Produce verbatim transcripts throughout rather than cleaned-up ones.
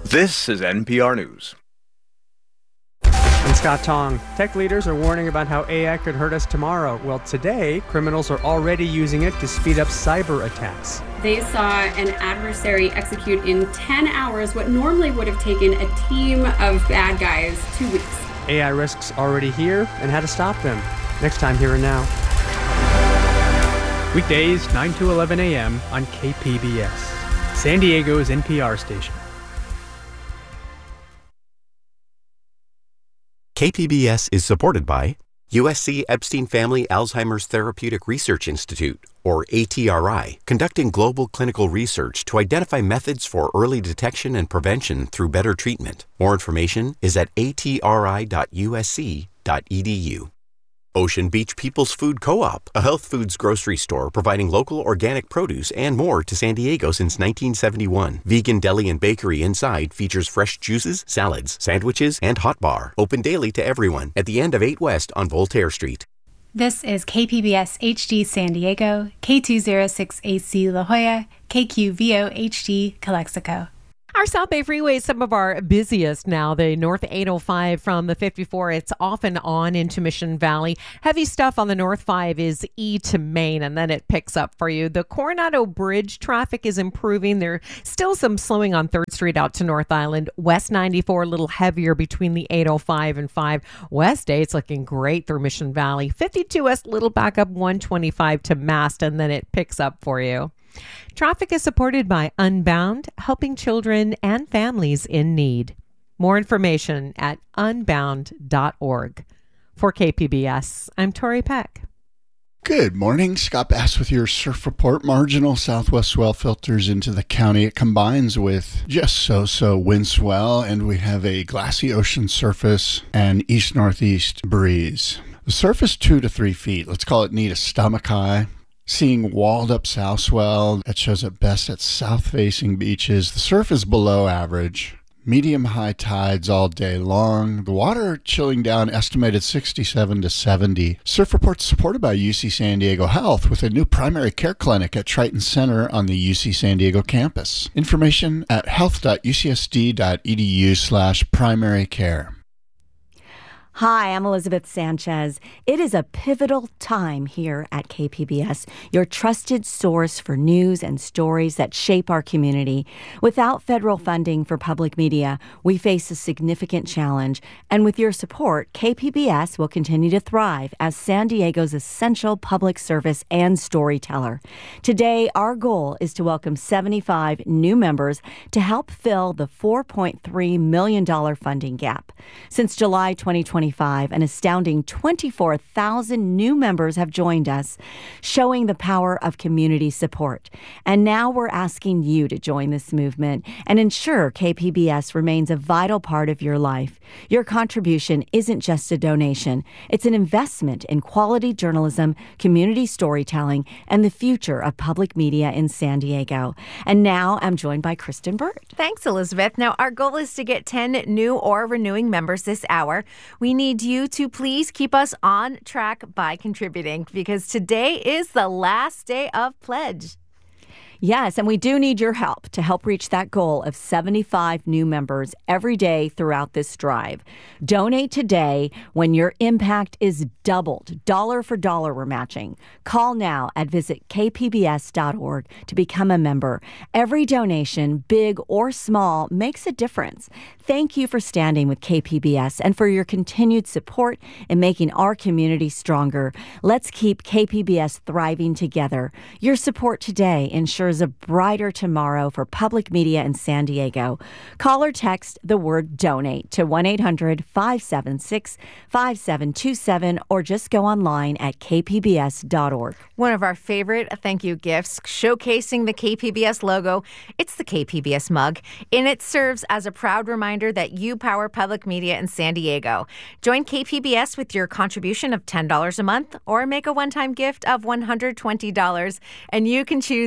This is N P R News. I'm Scott Tong. Tech leaders are warning about how A I could hurt us tomorrow. Well, today, criminals are already using it to speed up cyber attacks. They saw an adversary execute in ten hours what normally would have taken a team of bad guys two weeks. A I risks already here and how to stop them. Next time, Here and Now. Weekdays, nine to eleven a.m. on K P B S, San Diego's N P R station. K P B S is supported by U S C Epstein Family Alzheimer's Therapeutic Research Institute, or A T R I, conducting global clinical research to identify methods for early detection and prevention through better treatment. More information is at a t r i dot u s c dot e d u. Ocean Beach People's Food Co-op, a health foods grocery store providing local organic produce and more to San Diego since nineteen seventy-one. Vegan deli and bakery inside features fresh juices, salads, sandwiches, and hot bar. Open daily to everyone at the end of eight West on Voltaire Street. This is K P B S H D San Diego, K two oh six A C La Jolla, K Q V O H D Calexico. Our South Bay Freeway is some of our busiest now. The North eight oh five from the fifty-four, it's off and on into Mission Valley. Heavy stuff on the North five is E to Main, and then it picks up for you. The Coronado Bridge traffic is improving. There's still some slowing on third Street out to North Island. West ninety-four, a little heavier between the eight oh five and five. West eight's looking great through Mission Valley. fifty-two West, little back up one twenty-five to Mast, and then it picks up for you. Traffic is supported by Unbound, helping children and families in need. More information at unbound dot org. For K P B S, I'm Tori Peck. Good morning. Scott Bass with your Surf Report. Marginal southwest swell filters into the county. It combines with just so-so wind swell, and we have a glassy ocean surface and east-northeast breeze. The surface two to three feet. Let's call it need a stomach high. Seeing walled up south swell that shows up best at south-facing beaches. The surf is below average. Medium-high tides all day long. The water chilling down, estimated sixty-seven to seventy. Surf Report supported by U C San Diego Health with a new primary care clinic at Triton Center on the U C San Diego campus. Information at health dot u c s d dot e d u slash primary care. Hi, I'm Elizabeth Sanchez. It is a pivotal time here at K P B S, your trusted source for news and stories that shape our community. Without federal funding for public media, we face a significant challenge. And with your support, K P B S will continue to thrive as San Diego's essential public service and storyteller. Today, our goal is to welcome seventy-five new members to help fill the four point three million dollars funding gap. Since July twenty twenty-five, an astounding twenty-four thousand new members have joined us, showing the power of community support. And now we're asking you to join this movement and ensure K P B S remains a vital part of your life. Your contribution isn't just a donation. It's an investment in quality journalism, community storytelling, and the future of public media in San Diego. And now I'm joined by Kristen Bird. Thanks, Elizabeth. Now, our goal is to get ten new or renewing members this hour. We need you to please keep us on track by contributing, because today is the last day of pledge. Yes, and we do need your help to help reach that goal of seventy-five new members every day throughout this drive. Donate today when your impact is doubled. Dollar for dollar we're matching. Call now at visit k p b s dot org to become a member. Every donation, big or small, makes a difference. Thank you for standing with K P B S and for your continued support in making our community stronger. Let's keep K P B S thriving together. Your support today ensures a brighter tomorrow for public media in San Diego. Call or text the word donate to one eight hundred five seven six five seven two seven or just go online at k p b s dot org. One of our favorite thank you gifts showcasing the K P B S logo. It's the K P B S mug, and it serves as a proud reminder that you power public media in San Diego. Join K P B S with your contribution of ten dollars a month or make a one-time gift of one hundred twenty dollars, and you can choose the K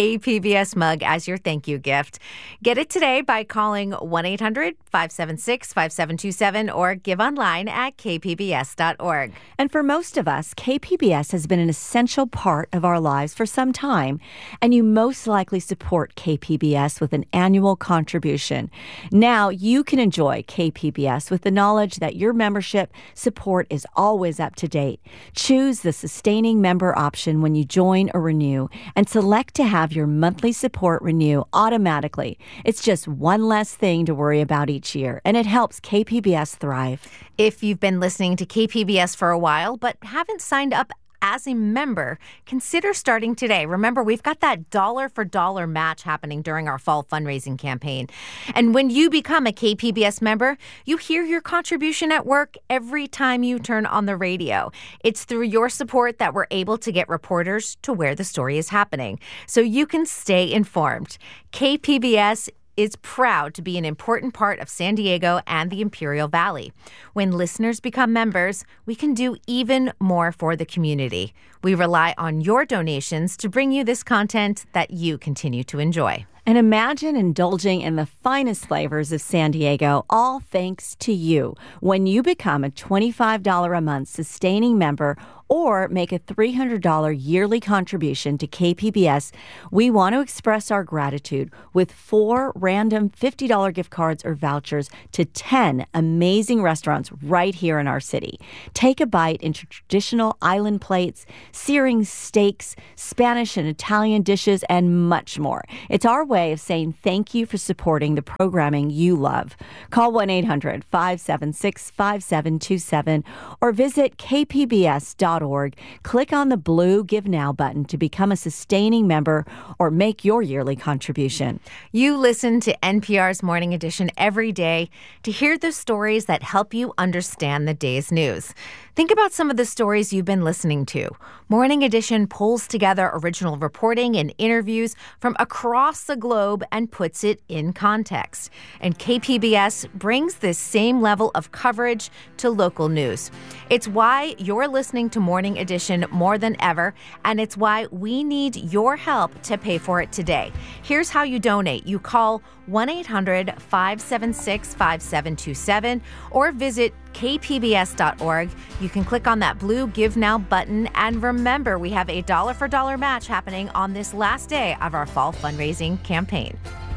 K P B S mug as your thank you gift. Get it today by calling one eight hundred five seven six five seven two seven or give online at k p b s dot org. And for most of us, K P B S has been an essential part of our lives for some time, and you most likely support K P B S with an annual contribution. Now you can enjoy K P B S with the knowledge that your membership support is always up to date. Choose the sustaining member option when you join or renew, and select to have your monthly support renew automatically. It's just one less thing to worry about each year, and it helps K P B S thrive. If you've been listening to K P B S for a while but haven't signed up as a member, consider starting today. Remember, we've got that dollar for dollar match happening during our fall fundraising campaign. And when you become a K P B S member, you hear your contribution at work every time you turn on the radio. It's through your support that we're able to get reporters to where the story is happening, so you can stay informed. K P B S is proud to be an important part of San Diego and the Imperial Valley. When listeners become members, we can do even more for the community. We rely on your donations to bring you this content that you continue to enjoy. And imagine indulging in the finest flavors of San Diego, all thanks to you, when you become a twenty-five dollars a month sustaining member or make a three hundred dollars yearly contribution to K P B S. We want to express our gratitude with four random fifty dollars gift cards or vouchers to ten amazing restaurants right here in our city. Take a bite into traditional island plates, searing steaks, Spanish and Italian dishes, and much more. It's our way of saying thank you for supporting the programming you love. Call one eight hundred five seven six five seven two seven or visit k p b s dot org. Click on the blue Give Now button to become a sustaining member or make your yearly contribution. You listen to N P R's Morning Edition every day to hear the stories that help you understand the day's news. Think about some of the stories you've been listening to. Morning Edition pulls together original reporting and interviews from across the globe and puts it in context. And K P B S brings this same level of coverage to local news. It's why you're listening to Morning Edition more than ever, and it's why we need your help to pay for it today. Here's how you donate. You call one eight hundred five seven six five seven two seven or visit k p b s dot org. You can click on that blue Give Now button, and remember, we have a dollar for dollar match happening on this last day of our fall fundraising campaign.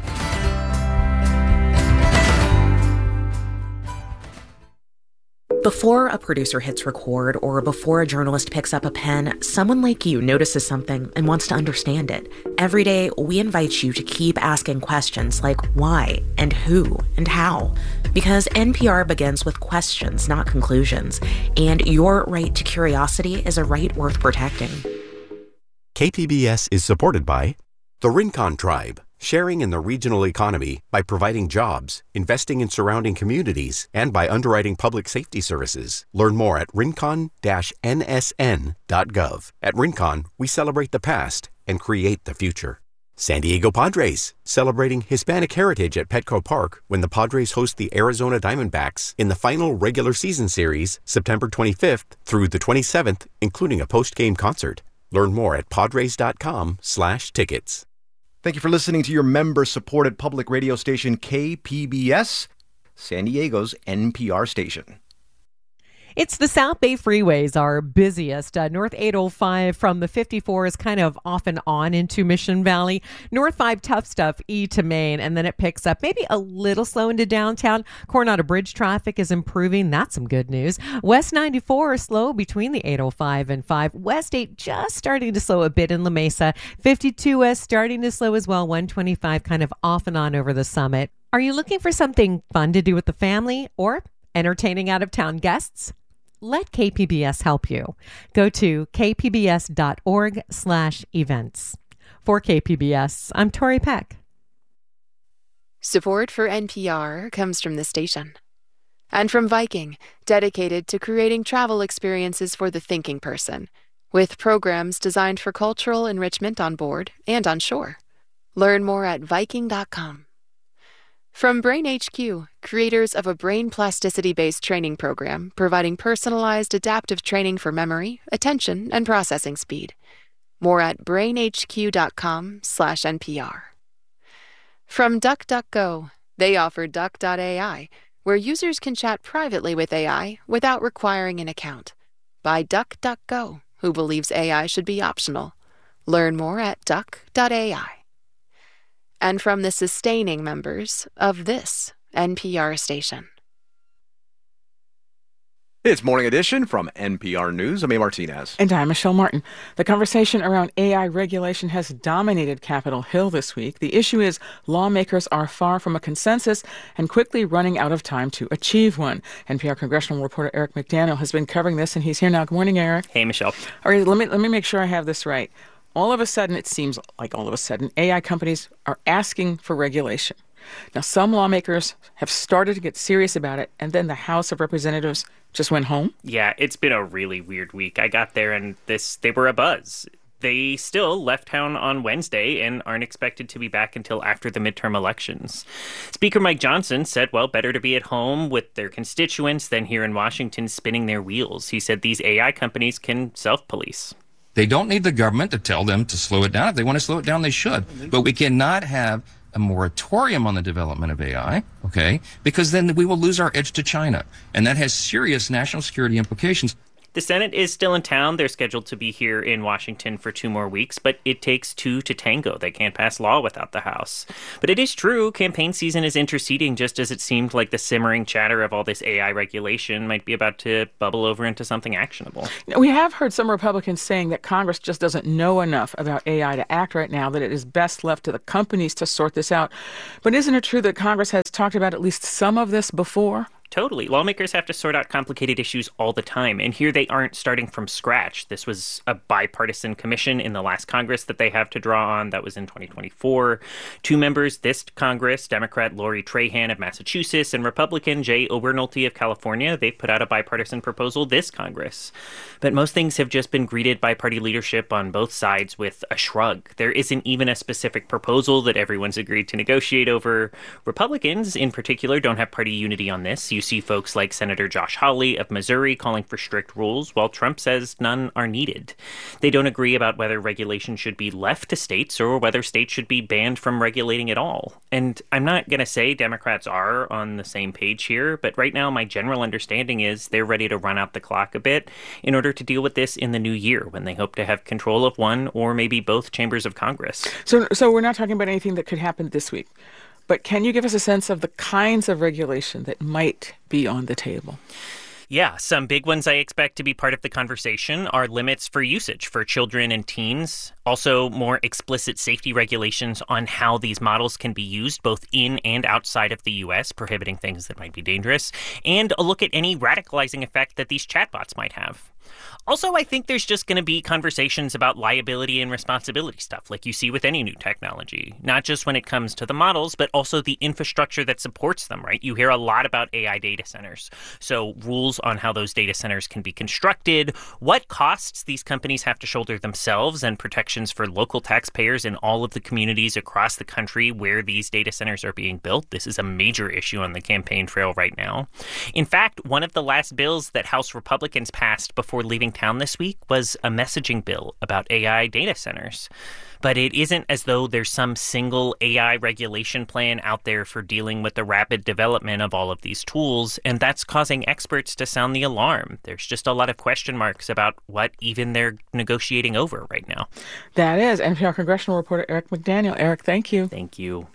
Before a producer hits record or before a journalist picks up a pen, someone like you notices something and wants to understand it. Every day, we invite you to keep asking questions like why and who and how. Because N P R begins with questions, not conclusions. And your right to curiosity is a right worth protecting. K P B S is supported by the Rincon Tribe, sharing in the regional economy by providing jobs, investing in surrounding communities, and by underwriting public safety services. Learn more at rincon dash n s n dot gov. At Rincon, we celebrate the past and create the future. San Diego Padres, celebrating Hispanic heritage at Petco Park when the Padres host the Arizona Diamondbacks in the final regular season series, September twenty-fifth through the twenty-seventh, including a post-game concert. Learn more at padres dot com slash tickets. Thank you for listening to your member-supported public radio station, K P B S, San Diego's N P R station. It's the South Bay freeways, our busiest. Uh, North eight oh five from the fifty-four is kind of off and on into Mission Valley. North five, tough stuff, E to Main, and then it picks up maybe a little slow into downtown. Coronado Bridge traffic is improving. That's some good news. West ninety-four is slow between the eight oh five and five. West eight just starting to slow a bit in La Mesa. fifty-two West starting to slow as well. one twenty-five kind of off and on over the Summit. Are you looking for something fun to do with the family or entertaining out-of-town guests? Let K P B S help you. Go to k p b s dot org slash events. For K P B S, I'm Tori Peck. Support for N P R comes from the station and from Viking, dedicated to creating travel experiences for the thinking person, with programs designed for cultural enrichment on board and on shore. Learn more at viking dot com. From Brain H Q, creators of a brain plasticity-based training program providing personalized adaptive training for memory, attention, and processing speed. More at brainhq.com slash NPR. From DuckDuckGo, they offer Duck dot A I, where users can chat privately with A I without requiring an account. By DuckDuckGo, who believes A I should be optional. Learn more at duck dot A I. And from the sustaining members of this N P R station. It's Morning Edition from N P R News. I'm A. Martinez. And I'm Michelle Martin. The conversation around A I regulation has dominated Capitol Hill this week. The issue is lawmakers are far from a consensus and quickly running out of time to achieve one. N P R congressional reporter Eric McDaniel has been covering this, and he's here now. Good morning, Eric. Hey, Michelle. All right, let me, let me make sure I have this right. All of a sudden, it seems like all of a sudden, A I companies are asking for regulation. Now, some lawmakers have started to get serious about it, and then the House of Representatives just went home? Yeah, it's been a really weird week. I got there and this they were abuzz. They still left town on Wednesday and aren't expected to be back until after the midterm elections. Speaker Mike Johnson said, well, better to be at home with their constituents than here in Washington spinning their wheels. He said these A I companies can self-police. They don't need the government to tell them to slow it down. If they want to slow it down, they should. But we cannot have a moratorium on the development of A I, okay, because then we will lose our edge to China. And that has serious national security implications. The Senate is still in town. They're scheduled to be here in Washington for two more weeks, but it takes two to tango. They can't pass law without the House. But it is true, campaign season is interceding just as it seemed like the simmering chatter of all this A I regulation might be about to bubble over into something actionable. We have heard some Republicans saying that Congress just doesn't know enough about A I to act right now, that it is best left to the companies to sort this out. But isn't it true that Congress has talked about at least some of this before? Totally. Lawmakers have to sort out complicated issues all the time, and here they aren't starting from scratch. This was a bipartisan commission in the last Congress that they have to draw on. That was in twenty twenty-four. Two members this Congress, Democrat Lori Trahan of Massachusetts and Republican Jay Obernolte of California, they've put out a bipartisan proposal this Congress. But most things have just been greeted by party leadership on both sides with a shrug. There isn't even a specific proposal that everyone's agreed to negotiate over. Republicans, in particular, don't have party unity on this. You see folks like Senator Josh Hawley of Missouri calling for strict rules, while Trump says none are needed. They don't agree about whether regulation should be left to states or whether states should be banned from regulating at all. And I'm not going to say Democrats are on the same page here, but right now my general understanding is they're ready to run out the clock a bit in order to deal with this in the new year when they hope to have control of one or maybe both chambers of Congress. So, so we're not talking about anything that could happen this week. But can you give us a sense of the kinds of regulation that might be on the table? Yeah, some big ones I expect to be part of the conversation are limits for usage for children and teens. Also, more explicit safety regulations on how these models can be used both in and outside of the U S, prohibiting things that might be dangerous. And a look at any radicalizing effect that these chatbots might have. Also, I think there's just going to be conversations about liability and responsibility stuff like you see with any new technology, not just when it comes to the models, but also the infrastructure that supports them, right? You hear a lot about A I data centers. So rules on how those data centers can be constructed, what costs these companies have to shoulder themselves, and protections for local taxpayers in all of the communities across the country where these data centers are being built. This is a major issue on the campaign trail right now. In fact, one of the last bills that House Republicans passed before leaving town this week was a messaging bill about A I data centers. But it isn't as though there's some single A I regulation plan out there for dealing with the rapid development of all of these tools, and that's causing experts to sound the alarm. There's just a lot of question marks about what even they're negotiating over right now. That is N P R congressional reporter Eric McDaniel. Eric, thank you. Thank you.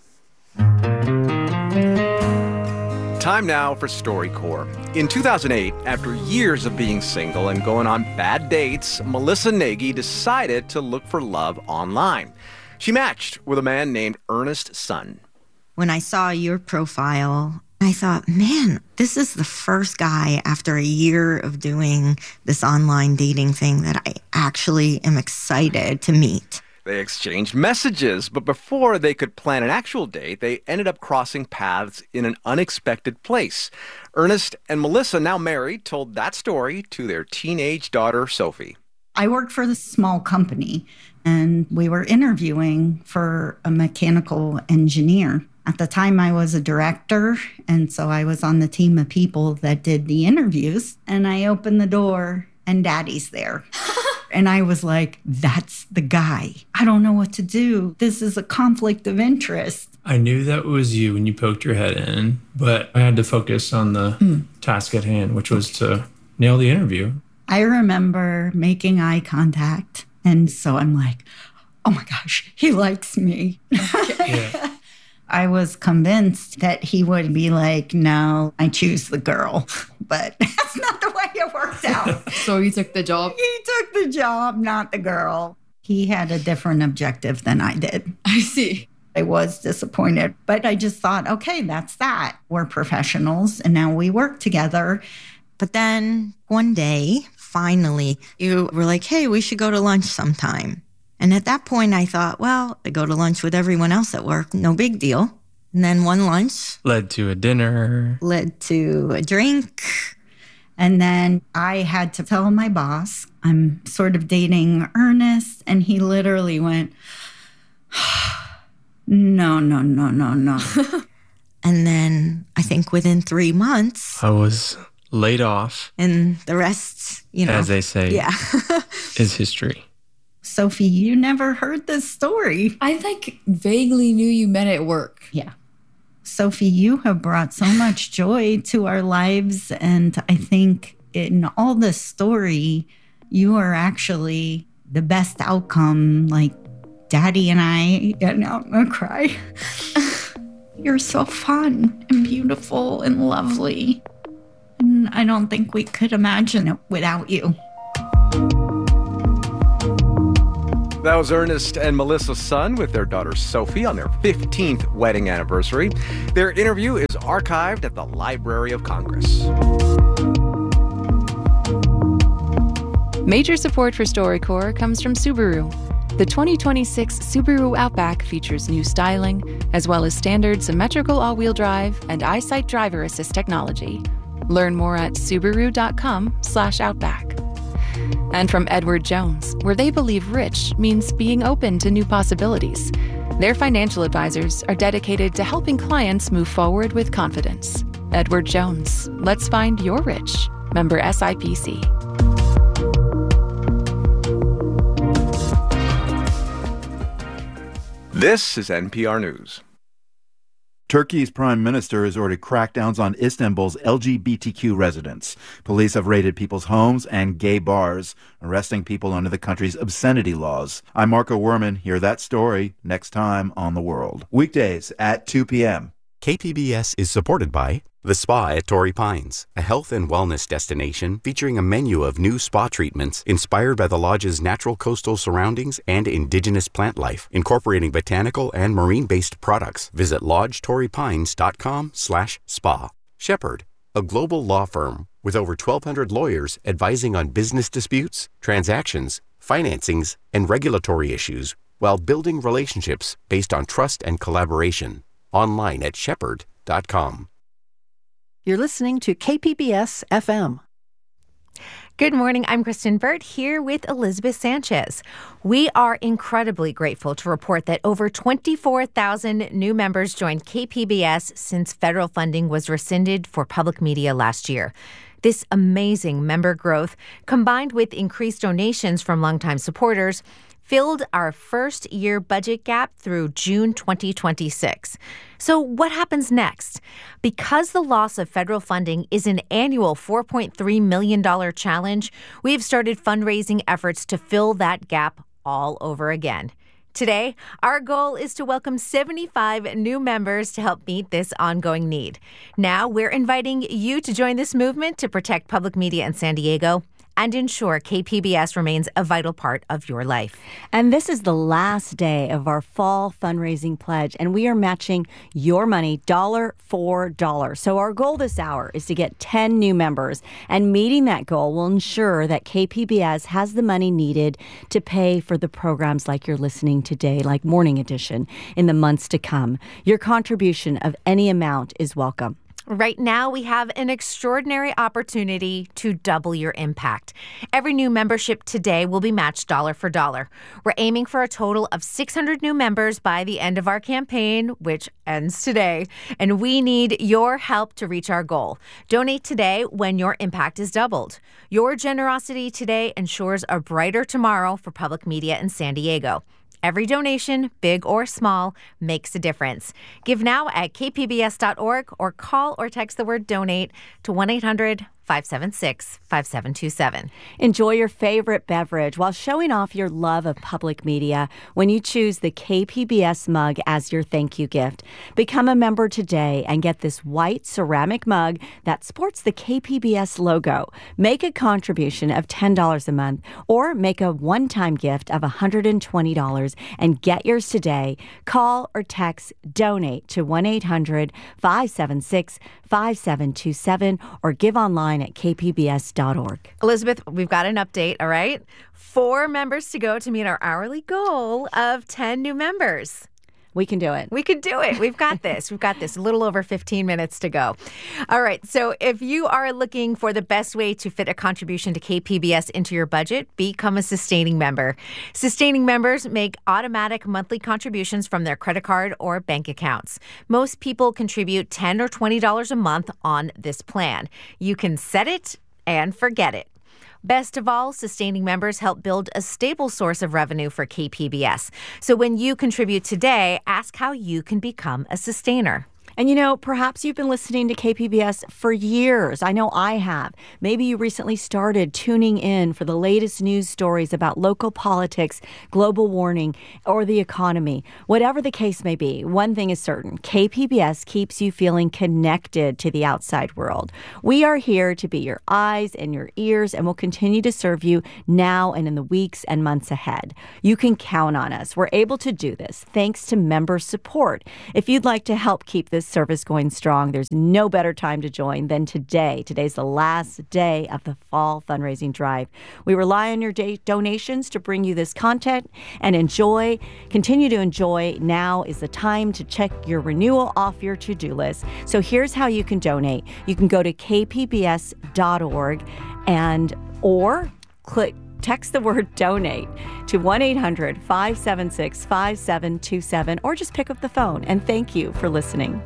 Time now for StoryCorps. In two thousand eight, after years of being single and going on bad dates, Melissa Nagy decided to look for love online. She matched with a man named Ernest Sun. When I saw your profile, I thought, man, this is the first guy after a year of doing this online dating thing that I actually am excited to meet. They exchanged messages, but before they could plan an actual date, they ended up crossing paths in an unexpected place. Ernest and Melissa, now married, told that story to their teenage daughter, Sophie. I worked for this small company, and we were interviewing for a mechanical engineer. At the time, I was a director, and so I was on the team of people that did the interviews, and I opened the door, and Daddy's there. And I was like, that's the guy. I don't know what to do. This is a conflict of interest. I knew that was you when you poked your head in, but I had to focus on the mm. task at hand, which was to nail the interview. I remember making eye contact. And so I'm like, oh my gosh, he likes me. Okay. Yeah. I was convinced that he would be like, no, I choose the girl. But that's not the way it worked out. So he took the job? He took the job, not the girl. He had a different objective than I did. I see. I was disappointed, but I just thought, okay, that's that. We're professionals and now we work together. But then one day, finally, you were like, hey, we should go to lunch sometime. And at that point, I thought, well, I go to lunch with everyone else at work. No big deal. And then one lunch led to a dinner, led to a drink. And then I had to tell my boss, I'm sort of dating Ernest. And he literally went, no, no, no, no, no. And then I think within three months, I was laid off. And the rest, you know. As they say, yeah. is history. Sophie, you never heard this story. I like vaguely knew you met at work. Yeah. Sophie, you have brought so much joy to our lives. And I think in all this story, you are actually the best outcome. Like Daddy and I, yeah, now I'm gonna cry. You're so fun and beautiful and lovely. And I don't think we could imagine it without you. That was Ernest and Melissa Sun with their daughter Sophie on their fifteenth wedding anniversary. Their interview is archived at the Library of Congress. Major support for StoryCorps comes from Subaru. The twenty twenty-six Subaru Outback features new styling, as well as standard symmetrical all-wheel drive and EyeSight driver assist technology. Learn more at subaru.com slash outback. And from Edward Jones, where they believe rich means being open to new possibilities. Their financial advisors are dedicated to helping clients move forward with confidence. Edward Jones, let's find your rich. Member S I P C. This is N P R News. Turkey's prime minister has ordered crackdowns on Istanbul's L G B T Q residents. Police have raided people's homes and gay bars, arresting people under the country's obscenity laws. I'm Marco Werman. Hear that story next time on The World. Weekdays at two p.m. K P B S is supported by The Spa at Torrey Pines, a health and wellness destination featuring a menu of new spa treatments inspired by the lodge's natural coastal surroundings and indigenous plant life, incorporating botanical and marine-based products. Visit lodge torrey pines dot com slash spa. Shepherd, a global law firm with over twelve hundred lawyers advising on business disputes, transactions, financings, and regulatory issues while building relationships based on trust and collaboration. Online at shepherd dot com. You're listening to K P B S F M. Good morning. I'm Kristen Burt here with Elizabeth Sanchez. We are incredibly grateful to report that over twenty-four thousand new members joined K P B S since federal funding was rescinded for public media last year. This amazing member growth, combined with increased donations from longtime supporters, filled our first year budget gap through June twenty twenty-six. So what happens next? Because the loss of federal funding is an annual four point three million dollars challenge, we have started fundraising efforts to fill that gap all over again. Today, our goal is to welcome seventy-five new members to help meet this ongoing need. Now, we're inviting you to join this movement to protect public media in San Diego and ensure K P B S remains a vital part of your life. And this is the last day of our fall fundraising pledge, and we are matching your money dollar for dollar. So our goal this hour is to get ten new members, and meeting that goal will ensure that K P B S has the money needed to pay for the programs like you're listening today, like Morning Edition, in the months to come. Your contribution of any amount is welcome. Right now, we have an extraordinary opportunity to double your impact. Every new membership today will be matched dollar for dollar. We're aiming for a total of six hundred new members by the end of our campaign, which ends today. And we need your help to reach our goal. Donate today when your impact is doubled. Your generosity today ensures a brighter tomorrow for public media in San Diego. Every donation, big or small, makes a difference. Give now at k p b s dot org or call or text the word donate to one eight hundred five seven six five seven two seven. Enjoy your favorite beverage while showing off your love of public media when you choose the K P B S mug as your thank you gift. Become a member today and get this white ceramic mug that sports the K P B S logo. Make a contribution of ten dollars a month or make a one-time gift of one hundred twenty dollars and get yours today. Call or text donate to one eight hundred five seven six five seven two seven or give online at k p b s dot org. Elizabeth, we've got an update, all right? Four members to go to meet our hourly goal of ten new members. We can do it. We can do it. We've got this. We've got this. A little over fifteen minutes to go. All right. So if you are looking for the best way to fit a contribution to K P B S into your budget, become a sustaining member. Sustaining members make automatic monthly contributions from their credit card or bank accounts. Most people contribute ten dollars or twenty dollars a month on this plan. You can set it and forget it. Best of all, sustaining members help build a stable source of revenue for K P B S. So when you contribute today, ask how you can become a sustainer. And you know, perhaps you've been listening to K P B S for years. I know I have. Maybe you recently started tuning in for the latest news stories about local politics, global warming, or the economy. Whatever the case may be, one thing is certain. K P B S keeps you feeling connected to the outside world. We are here to be your eyes and your ears and will continue to serve you now and in the weeks and months ahead. You can count on us. We're able to do this thanks to member support. If you'd like to help keep this service going strong, there's no better time to join than today. Today's the last day of the fall fundraising drive. We rely on your day donations to bring you this content and enjoy, continue to enjoy. Now is the time to check your renewal off your to-do list. So here's how you can donate. You can go to k p b s dot org and or click text the word donate to one eight hundred five seven six five seven two seven or just pick up the phone. And thank you for listening.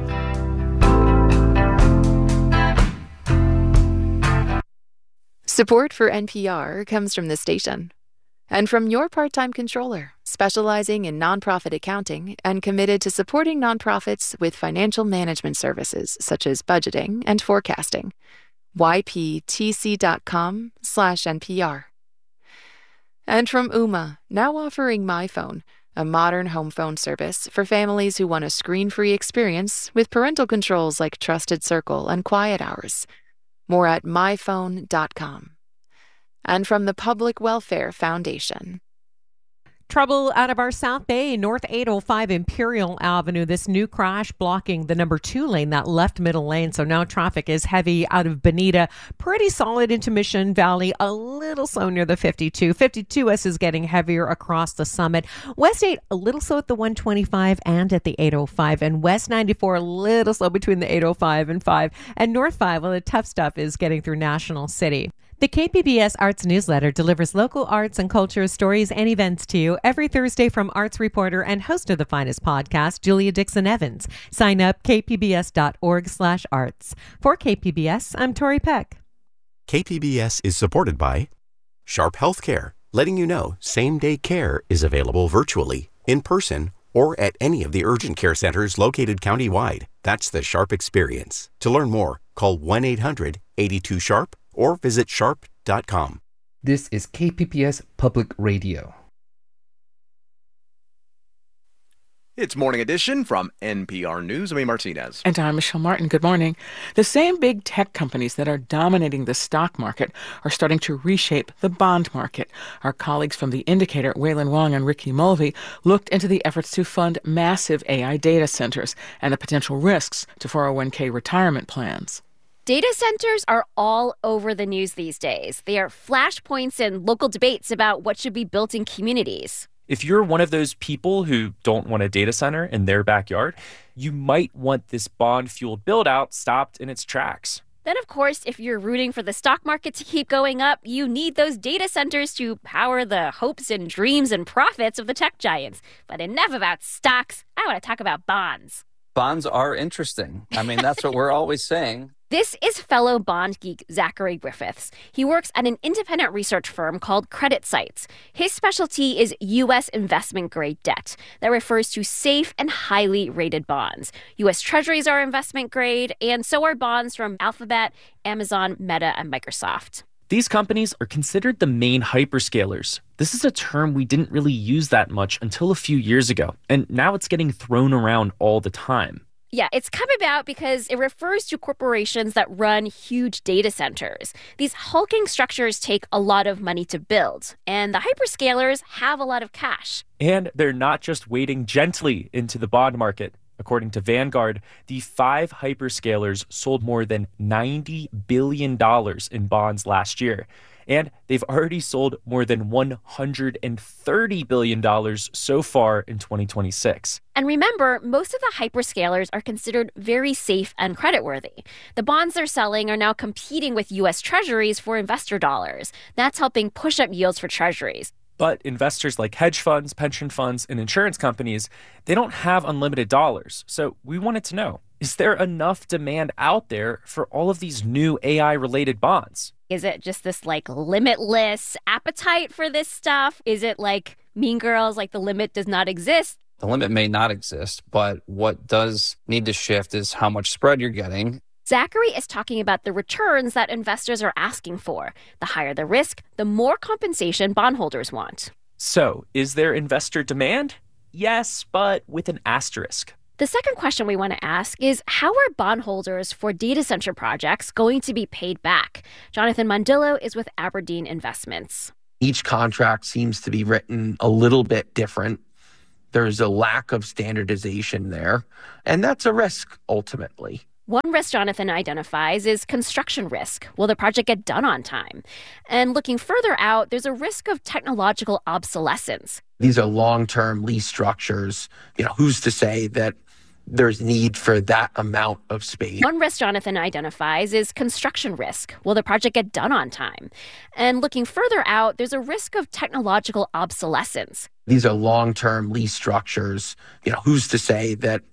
Support for N P R comes from this station and from your part-time controller, specializing in nonprofit accounting and committed to supporting nonprofits with financial management services such as budgeting and forecasting. y p t c dot com slash N P R. And from Ooma, now offering MyPhone, a modern home phone service for families who want a screen-free experience with parental controls like Trusted Circle and Quiet Hours. More at my phone dot com. And from the Public Welfare Foundation. Trouble out of our South Bay, North eight oh five Imperial Avenue. This new crash blocking the number two lane, that left middle lane. So now traffic is heavy out of Bonita. Pretty solid into Mission Valley. A little slow near the fifty-two. fifty-two S is getting heavier across the Summit. West eight, a little slow at the one twenty-five and at the eight oh five. And West ninety-four, a little slow between the eight oh five and five. And North five, well, the tough stuff is getting through National City. The K P B S Arts Newsletter delivers local arts and culture stories and events to you every Thursday from arts reporter and host of the finest podcast, Julia Dixon Evans. Sign up, k p b s dot org slash arts. For K P B S, I'm Tori Peck. K P B S is supported by Sharp Healthcare, letting you know same-day care is available virtually, in person, or at any of the urgent care centers located countywide. That's the Sharp experience. To learn more, call one eight hundred eight two sharp or visit sharp dot com. This is K P B S Public Radio. It's Morning Edition from N P R News. I'm Amy Martinez. And I'm Michelle Martin. Good morning. The same big tech companies that are dominating the stock market are starting to reshape the bond market. Our colleagues from The Indicator, Waylon Wong and Ricky Mulvey, looked into the efforts to fund massive A I data centers and the potential risks to four oh one k retirement plans. Data centers are all over the news these days. They are flashpoints in local debates about what should be built in communities. If you're one of those people who don't want a data center in their backyard, you might want this bond-fueled build-out stopped in its tracks. Then, of course, if you're rooting for the stock market to keep going up, you need those data centers to power the hopes and dreams and profits of the tech giants. But enough about stocks. I want to talk about bonds. Bonds are interesting. I mean, that's what we're always saying. This is fellow bond geek Zachary Griffiths. He works at an independent research firm called CreditSights. His specialty is U S investment-grade debt that refers to safe and highly rated bonds. U S Treasuries are investment-grade, and so are bonds from Alphabet, Amazon, Meta, and Microsoft. These companies are considered the main hyperscalers. This is a term we didn't really use that much until a few years ago, and now it's getting thrown around all the time. Yeah, it's come about because it refers to corporations that run huge data centers. These hulking structures take a lot of money to build, and the hyperscalers have a lot of cash. And they're not just wading gently into the bond market. According to Vanguard, the five hyperscalers sold more than ninety billion dollars in bonds last year. And they've already sold more than one hundred thirty billion dollars so far in twenty twenty-six. And remember, most of the hyperscalers are considered very safe and creditworthy. The bonds they're selling are now competing with U S Treasuries for investor dollars. That's helping push up yields for Treasuries. But investors like hedge funds, pension funds, and insurance companies, they don't have unlimited dollars. So we wanted to know, is there enough demand out there for all of these new A I-related bonds? Is it just this, like, limitless appetite for this stuff? Is it like Mean Girls, like the limit does not exist? The limit may not exist, but what does need to shift is how much spread you're getting. Zachary is talking about the returns that investors are asking for. The higher the risk, the more compensation bondholders want. So, is there investor demand? Yes, but with an asterisk. The second question we want to ask is, how are bondholders for data center projects going to be paid back? Jonathan Mondillo is with Aberdeen Investments. Each contract seems to be written a little bit different. There's a lack of standardization there, and that's a risk ultimately. One risk Jonathan identifies is construction risk. Will the project get done on time? And looking further out, there's a risk of technological obsolescence. These are long-term lease structures. You know, who's to say that there's need for that amount of space? One risk Jonathan identifies is construction risk. Will the project get done on time? And looking further out, there's a risk of technological obsolescence. These are long-term lease structures. You know, who's to say that